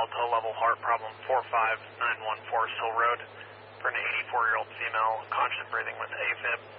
Delta level heart problem 45914 Hill Road for an 84-year-old female, conscious breathing with AFib.